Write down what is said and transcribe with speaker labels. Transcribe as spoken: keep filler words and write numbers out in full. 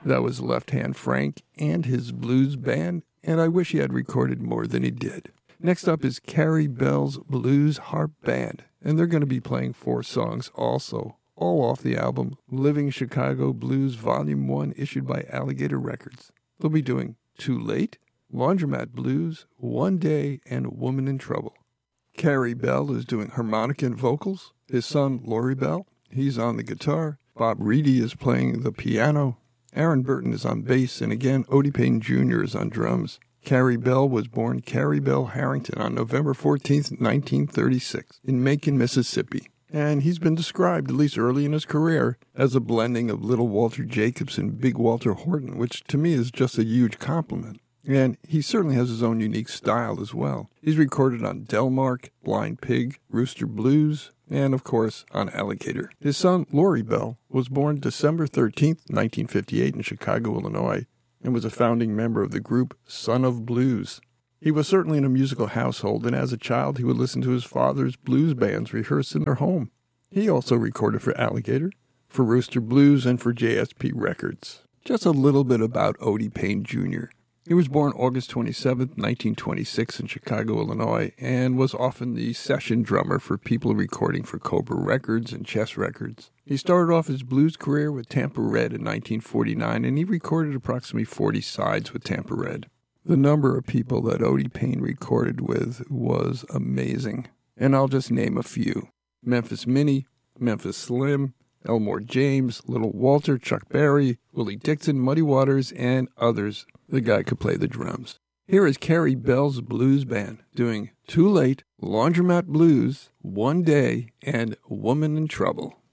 Speaker 1: That was Left Hand Frank and his blues band, and I wish he had recorded more than he did. Next up is Carrie Bell's Blues Harp Band, and they're going to be playing four songs also, all off the album Living Chicago Blues Volume one, issued by Alligator Records. They'll be doing Too Late, Laundromat Blues, One Day, and Woman in Trouble. Carrie Bell is doing harmonica and vocals. His son, Laurie Bell, he's on the guitar. Bob Reedy is playing the piano. Aaron Burton is on bass, and again, Odie Payne Junior is on drums. Carrie Bell was born Carrie Bell Harrington on November fourteenth, nineteen thirty-six, in Macon, Mississippi. And he's been described, at least early in his career, as a blending of Little Walter Jacobs and Big Walter Horton, which to me is just a huge compliment. And he certainly has his own unique style as well. He's recorded on Delmark, Blind Pig, Rooster Blues, and, of course, on Alligator. His son, Laurie Bell, was born December thirteenth, nineteen fifty-eight in Chicago, Illinois, and was a founding member of the group Son of Blues. He was certainly in a musical household, and as a child he would listen to his father's blues bands rehearse in their home. He also recorded for Alligator, for Rooster Blues, and for J S P Records. Just a little bit about Odie Payne Junior He was born August twenty-seventh, nineteen twenty-six in Chicago, Illinois, and was often the session drummer for people recording for Cobra Records and Chess Records. He started off his blues career with Tampa Red in nineteen forty-nine, and he recorded approximately forty sides with Tampa Red. The number of people that Odie Payne recorded with was amazing, and I'll just name a few. Memphis Minnie, Memphis Slim, Elmore James, Little Walter, Chuck Berry, Willie Dixon, Muddy Waters, and others. The guy could play the drums. Here is Carrie Bell's Blues Band doing Too Late, Laundromat Blues, One Day, and Woman in Trouble.